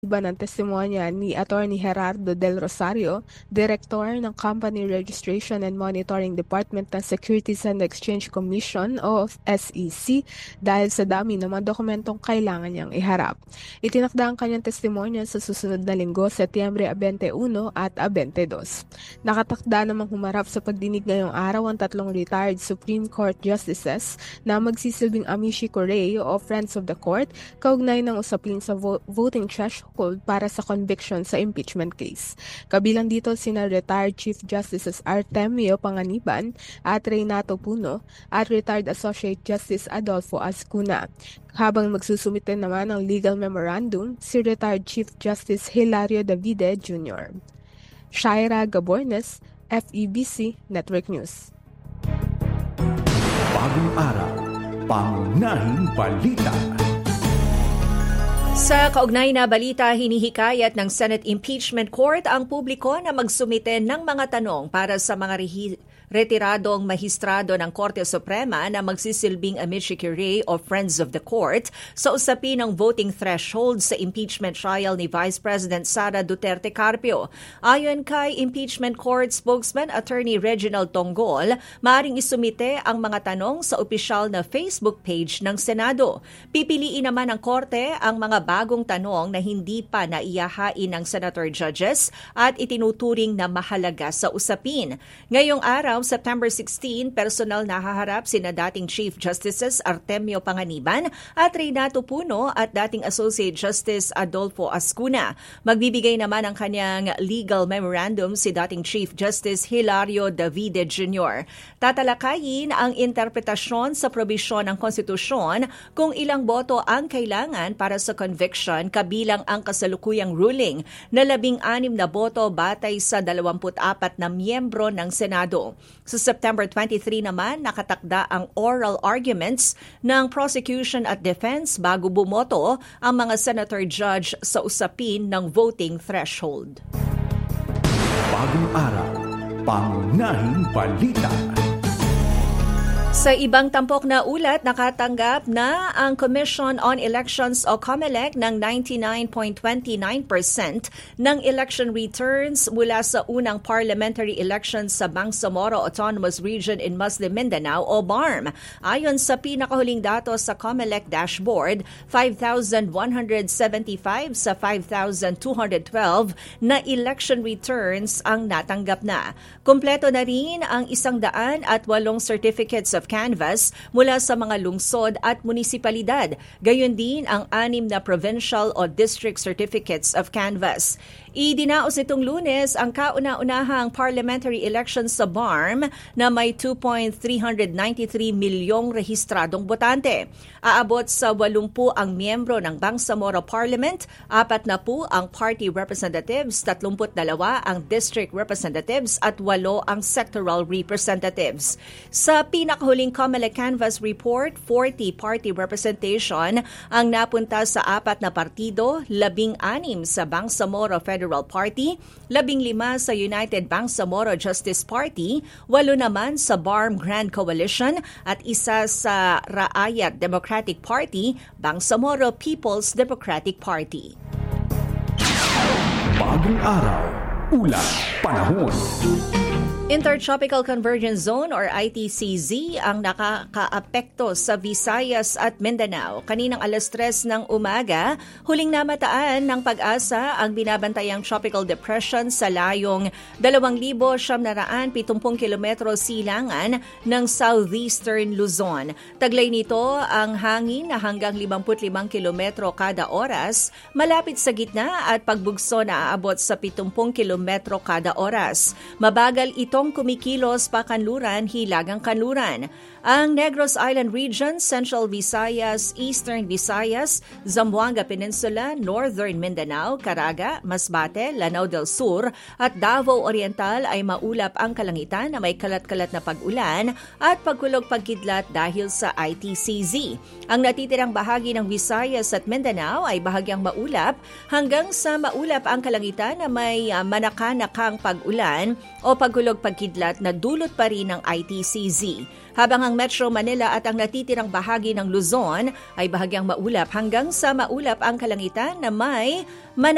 Iba ng testimonya ni Attorney Gerardo Del Rosario, Director ng Company Registration and Monitoring Department ng Securities and Exchange Commission o SEC dahil sa dami ng mga dokumentong kailangan niyang iharap. Itinakda ang kanyang testimonya sa susunod na linggo, Setyembre 21 at 22. Nakatakda namang humarap sa pagdinig ngayong araw ang tatlong retired Supreme Court Justices na magsisilbing amici curiae o Friends of the Court kaugnay ng usapin sa voting threshold para sa conviction sa impeachment case. Kabilang dito sina retired Chief Justices Artemio Panganiban at Renato Puno at retired Associate Justice Adolfo Ascuna. Habang magsusumite naman ng legal memorandum si retired Chief Justice Hilario Davide Jr. Shaira Gabornes, FEBC Network News. Bagong araw, pangunahing balita. Sa kaugnay na balita, hinihikayat ng Senate Impeachment Court ang publiko na magsumite ng mga tanong para sa mga retiradong mahistrado ng Korte Suprema na magsisilbing amici curiae o Friends of the Court sa usapin ng voting threshold sa impeachment trial ni Vice President Sara Duterte Carpio. Ayon kay Impeachment Court spokesman Attorney Reginald Tonggol, maaaring isumite ang mga tanong sa opisyal na Facebook page ng Senado. Pipiliin naman ng Korte ang mga bagong tanong na hindi pa naiyahain ng senator judges at itinuturing na mahalaga sa usapin. Ngayong araw, September 16, personal nahaharap sina dating Chief Justices Artemio Panganiban at Renato Puno at dating Associate Justice Adolfo Ascuna. Magbibigay naman ang kanyang legal memorandum si dating Chief Justice Hilario Davide Jr. Tatalakayin ang interpretasyon sa probisyon ng konstitusyon kung ilang boto ang kailangan para sa conviction kabilang ang kasalukuyang ruling na 16 na boto batay sa 24 na miyembro ng Senado. Sa September 23 naman, nakatakda ang oral arguments ng prosecution at defense bago bumoto ang mga senator judge sa usapin ng voting threshold. Bagong araw, pangunahing balita. Sa ibang tampok na ulat, nakatanggap na ang Commission on Elections o COMELEC ng 99.29% ng election returns mula sa unang parliamentary elections sa Bangsamoro Autonomous Region in Muslim Mindanao o BARM. Ayon sa pinakahuling datos sa COMELEC dashboard, 5,175 sa 5,212 na election returns ang natanggap na. Kumpleto na rin ang 108 certificates of canvass mula sa mga lungsod at munisipalidad. Gayon din ang 6 na provincial o district certificates of canvass. Idinaos nitong Lunes ang kauna-unahang parliamentary elections sa BARM na may 2.393 milyong rehistradong botante. Aabot sa 80 ang miyembro ng Bangsamoro Parliament, 40 ang party representatives, 32 ang district representatives at 8 ang sectoral representatives. Sa pinakahuling COMELEC Canvass Report, 40 party representation ang napunta sa 4 na partido, 16 sa Bangsamoro Federal Party, 15 sa United Bangsamoro Justice Party, 8 naman sa BARM Grand Coalition at 1 sa Raayat Democratic Party, Bangsamoro People's Democratic Party. Bagong araw, ulat, panahon. Intertropical Convergence Zone or ITCZ ang nakakaapekto sa Visayas at Mindanao. Kaninang alas 3 ng umaga, huling namataan ng Pag-asa ang binabantayang tropical depression sa layong 2,770 kilometro silangan ng southeastern Luzon. Taglay nito ang hangin na hanggang 55 kilometro kada oras, malapit sa gitna at pagbugso na aabot sa 70 kilometro kada oras. Mabagal ito kumikilos pa kanluran, hilagang kanluran. Ang Negros Island Region, Central Visayas, Eastern Visayas, Zamboanga Peninsula, Northern Mindanao, Caraga, Masbate, Lanao del Sur at Davao Oriental ay maulap ang kalangitan na may kalat-kalat na pag-ulan at pagkulog-pagkidlat dahil sa ITCZ. Ang natitirang bahagi ng Visayas at Mindanao ay bahagyang maulap hanggang sa maulap ang kalangitan na may manakanakang pag-ulan o pagkulog-pagkidlat na dulot pa rin ng ITCZ. Habang ang Metro Manila at ang natitirang bahagi ng Luzon ay bahagyang maulap hanggang sa maulap ang kalangitan na may